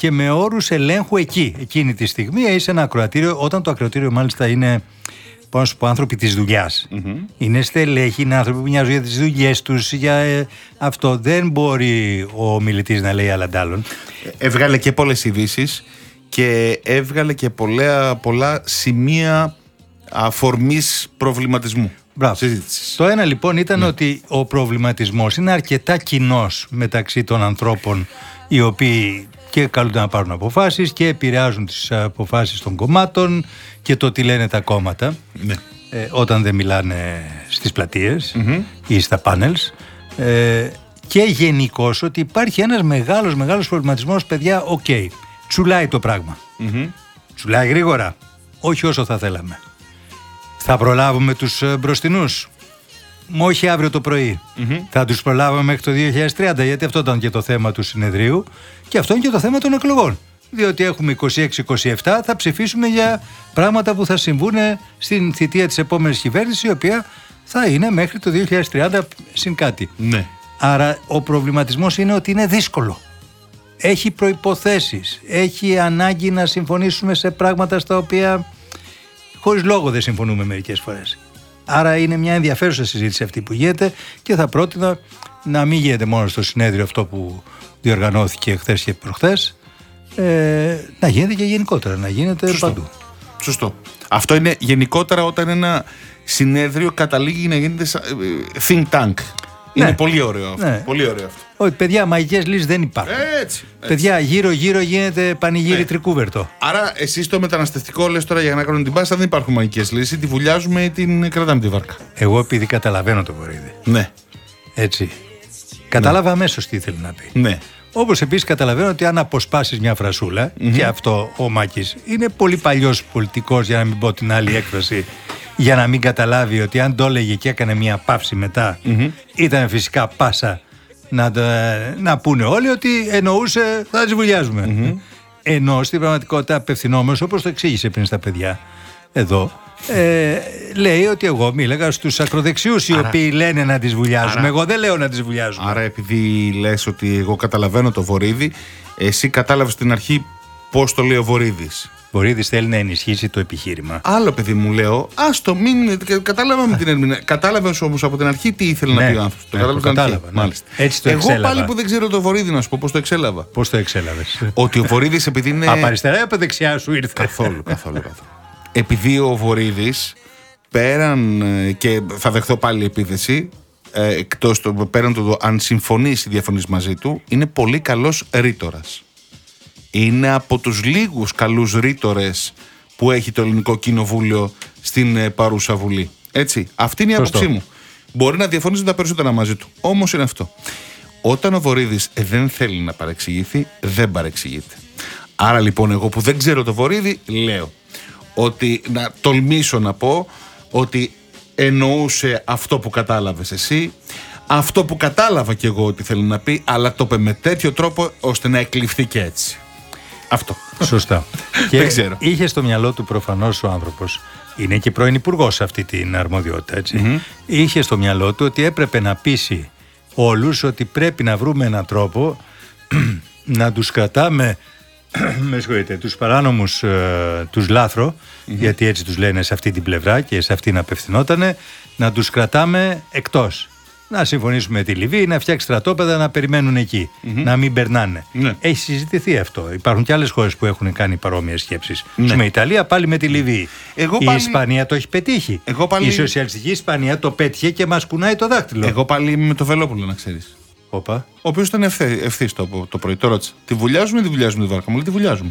και με όρους ελέγχου εκείνη τη στιγμή. Είσαι ένα ακροατήριο, όταν το ακροατήριο μάλιστα είναι, πώς να σου πω, άνθρωποι της δουλειάς. Είναι στελέχοι, είναι άνθρωποι που μοιάζουν για τις δουλειές τους, για αυτό. Δεν μπορεί ο μιλητής να λέει άλλαντάλλον. Έβγαλε και πολλές ειδήσεις και έβγαλε και πολλά σημεία αφορμής προβληματισμού. Μπράβο. Το ένα λοιπόν ήταν ότι ο προβληματισμός είναι αρκετά κοινός μεταξύ των ανθρώπων οι οποίοι και καλούνται να πάρουν αποφάσεις και επηρεάζουν τις αποφάσεις των κομμάτων και το τι λένε τα κόμματα όταν δεν μιλάνε στις πλατείες ή στα πάνελς, και γενικώς ότι υπάρχει ένας μεγάλος προβληματισμός, παιδιά. Τσουλάει το πράγμα, τσουλάει γρήγορα, όχι όσο θα θέλαμε. Θα προλάβουμε τους μπροστινούς? Όχι αύριο το πρωί. Θα τους προλάβουμε μέχρι το 2030, γιατί αυτό ήταν και το θέμα του συνεδρίου και αυτό είναι και το θέμα των εκλογών. Διότι έχουμε 26-27, θα ψηφίσουμε για πράγματα που θα συμβούν στην θητεία της επόμενης κυβέρνησης, η οποία θα είναι μέχρι το 2030 συν κάτι. Ναι. Άρα ο προβληματισμός είναι ότι είναι δύσκολο. Έχει προϋποθέσεις, έχει ανάγκη να συμφωνήσουμε σε πράγματα στα οποία χωρίς λόγο δεν συμφωνούμε μερικές φορές. Άρα είναι μια ενδιαφέρουσα συζήτηση αυτή που γίνεται και θα πρότεινα να μην γίνεται μόνο στο συνέδριο αυτό που διοργανώθηκε χθες και προχθές, να γίνεται και γενικότερα, να γίνεται παντού. Σωστό. Αυτό είναι γενικότερα όταν ένα συνέδριο καταλήγει να γίνεται think tank. Είναι πολύ ωραίο αυτό. Ναι. Πολύ ωραίο αυτό. Όχι, παιδιά, μαγικές λύσεις δεν υπάρχουν. Έτσι. Παιδιά, γύρω-γύρω γίνεται πανηγύρι τρικούβερτο. Άρα, εσείς το μεταναστευτικό λες τώρα για να κάνουν την πάσα, δεν υπάρχουν μαγικές λύσεις. Τη βουλιάζουμε ή την κρατάμε τη βάρκα. Εγώ επειδή καταλαβαίνω το Βορίδη. Ναι. Έτσι. Κατάλαβα αμέσως τι ήθελε να πει. Ναι. Όπως επίσης καταλαβαίνω ότι αν αποσπάσεις μια φρασούλα, και αυτό ο Μάκης είναι πολύ παλιός πολιτικός, για να μην πω την άλλη έκφραση, για να μην καταλάβει ότι αν το έλεγε και έκανε μια παύση μετά, ήταν φυσικά πάσα να πούνε όλοι ότι εννοούσε θα τις βουλιάζουμε. Ενώ στην πραγματικότητα απευθυνόμενος, όπως το εξήγησε πριν στα παιδιά εδώ, λέει ότι εγώ μίλαγα στους ακροδεξιούς οι οποίοι λένε να τις βουλιάζουμε. Εγώ δεν λέω να τις βουλιάζουμε. Άρα επειδή λες ότι εγώ καταλαβαίνω το Βορίδη, εσύ κατάλαβες στην αρχή πώς το λέει ο Βορίδης. Ο Βορίδης θέλει να ενισχύσει το επιχείρημα. Άλλο παιδί μου λέω, άστο, μην. Κατάλαβα την ερμηνεία. Κατάλαβες όμως από την αρχή τι ήθελε να πει ο άνθρωπος. Το κατάλαβα. Μάλιστα. Έτσι το εγώ πάλι που δεν ξέρω το Βορίδη να σου πω πώς το εξέλαβα. Πώς το εξέλαβες? Ότι ο Βορίδης επειδή είναι. Από αριστερά ή από δεξιά σου ήρθε? Καθόλου. Επειδή ο Βορίδης πέραν, και θα δεχθώ πάλι επίθεση, εκτός πέραν του αν συμφωνείς ή διαφωνείς μαζί του, είναι πολύ καλός ρήτορας. Είναι από τους λίγους καλούς ρήτορες που έχει το ελληνικό κοινοβούλιο στην παρούσα βουλή. Έτσι, αυτή είναι η άποψή μου. Μπορεί να διαφωνήσει τα περισσότερα μαζί του, όμως είναι αυτό. Όταν ο Βορίδης δεν θέλει να παρεξηγηθεί, δεν παρεξηγείται. Άρα λοιπόν εγώ που δεν ξέρω το Βορίδη, λέω ότι να τολμήσω να πω ότι εννοούσε αυτό που κατάλαβες εσύ, αυτό που κατάλαβα κι εγώ ότι θέλει να πει, αλλά το είπε με τέτοιο τρόπο ώστε να εκλειφθεί και έτσι. Αυτό. Σωστά. Και δεν ξέρω. Είχε στο μυαλό του προφανώς ο άνθρωπος, είναι και πρώην υπουργός σε αυτή την αρμοδιότητα, έτσι. Είχε στο μυαλό του ότι έπρεπε να πείσει όλους ότι πρέπει να βρούμε έναν τρόπο να τους κρατάμε, με συγχωρείτε, τους παράνομους, τους λάθρο, γιατί έτσι τους λένε σε αυτή την πλευρά και σε αυτήν απευθυνότανε, να τους κρατάμε εκτός. Να συμφωνήσουμε με τη Λιβύη, να φτιάξει στρατόπεδα, να περιμένουν εκεί, να μην περνάνε. Έχει συζητηθεί αυτό. Υπάρχουν και άλλες χώρες που έχουν κάνει παρόμοιες σκέψεις. Με η Ιταλία πάλι με τη Λιβύη. Η Ισπανία το έχει πετύχει. Η σοσιαλιστική Ισπανία το πέτυχε και μας κουνάει το δάχτυλο. Εγώ πάλι είμαι με το Βελόπουλο, να ξέρεις. Ο οποίος ήταν ευθύς το πρωί. Το ρώτησε. Τη βουλιάζουμε ή τη βουλιάζουμε τη βάρκα μου? Λέει τη βουλιάζουμε.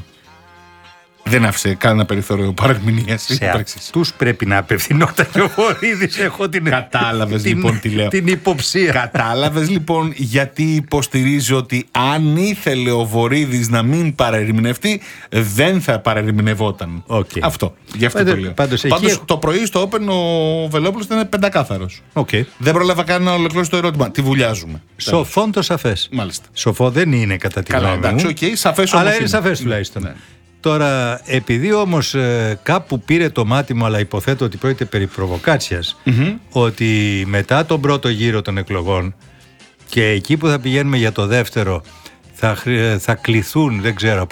Δεν άφησε κανένα περιθώριο παρερμηνίας. Σε αυτούς πρέπει να απευθυνόταν και ο Βορίδης. Έχω την. Κατάλαβες λοιπόν τι λέω. Την υποψία. Κατάλαβες λοιπόν γιατί υποστηρίζω ότι αν ήθελε ο Βορίδης να μην παρερμηνευτεί, δεν θα παρερμηνευόταν. Αυτό. Γι' αυτό το λέω. Πάντως το πρωί στο Open ο Βελόπουλος ήταν πεντακάθαρος. Δεν πρόλαβα καν να ολοκληρώσω το ερώτημα. Τι βουλιάζουμε? Σοφόν το σαφές. Μάλιστα. Σοφό δεν είναι κατά τη γνώμη μου. Αλλά είναι σαφές τουλάχιστον. Τώρα, επειδή όμως κάπου πήρε το μάτι μου, αλλά υποθέτω ότι πρόκειται περί προβοκάτσιας, ότι μετά τον πρώτο γύρο των εκλογών και εκεί που θα πηγαίνουμε για το δεύτερο θα κληθούν, δεν ξέρω